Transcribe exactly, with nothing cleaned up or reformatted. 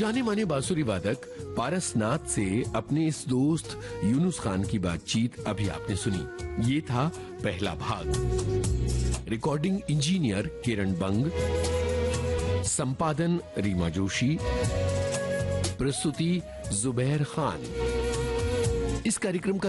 जाने माने बांसुरी वादक पारसनाथ से अपने इस दोस्त यूनुस खान की बातचीत अभी आपने सुनी। ये था पहला भाग। रिकॉर्डिंग इंजीनियर किरण बंग, संपादन रीमा जोशी, प्रस्तुति जुबैर खान। इस कार्यक्रम का